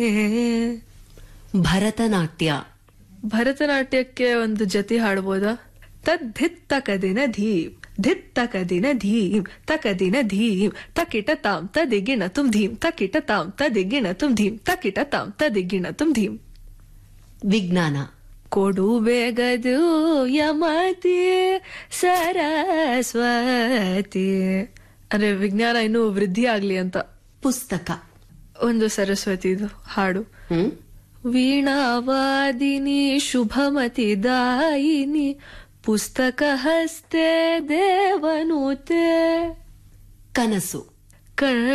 ಭರತನಾಟ್ಯ. ಭರತನಾಟ್ಯಕ್ಕೆ ಒಂದು ಜತಿ ಹಾಡ್ಬೋದಾ? ತದ್ಧಿತ್ತಕದಿನ ಧೀಮ್ ಧಿತ್ತಕದಿನ ಧೀಮ್ ತಕದಿನ ಧೀಮ್ ತಕಿಟ ತಾಮ್ ತದಿಗಿಣ ತುಮ್ ಧೀಮ್ ತಕಿಟ ತಾಮ್ ತದಿಗಿಣ ತುಮ್ ಧೀಮ್ ತಕಿಟ ತಾಮ್ ತದಿಗಿಣ ತುಮ್ ಧೀಮ್. ವಿಜ್ಞಾನ. ಕೊಡು ಬೇಗದು ಯಮತಿ ಸರಸ್ವತಿ. ಅಂದ್ರೆ ವಿಜ್ಞಾನ ಇನ್ನೂ ವೃದ್ಧಿ ಆಗ್ಲಿ ಅಂತ. ಪುಸ್ತಕ. ಒಂದು ಸರಸ್ವತಿದು ಹಾಡು. ವೀಣಾವಾದಿನಿ ಶುಭಮತಿ ದಾಯಿನಿ ಪುಸ್ತಕ ಹಸ್ತೆ ದೇವನುತೆ. ಕನಸು.